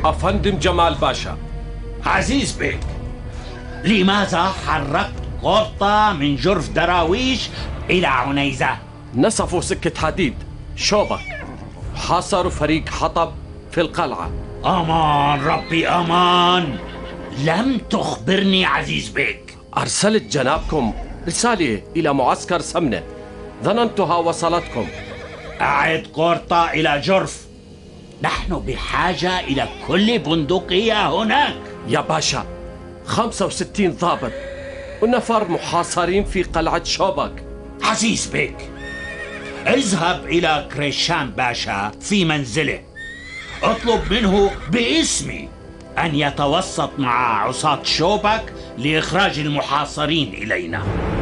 أفندم جمال باشا. عزيز بك، لماذا حركت قرطة من جرف دراويش إلى عنيزة؟ نسفوا سكة حديد شوبك، حاصروا فريق حطب في القلعة. أمان ربي أمان، لم تخبرني عزيز بك. أرسلت جنابكم رسالة إلى معسكر سمنة، ظننتها وصلتكم. أعد قرطة إلى جرف، نحن بحاجة إلى كل بندقية هناك. يا باشا 65 ضابط ونفر محاصرين في قلعة شوبك. عزيز بك، اذهب إلى كريشان باشا في منزله، اطلب منه باسمي أن يتوسط مع عصاة شوبك لإخراج المحاصرين إلينا.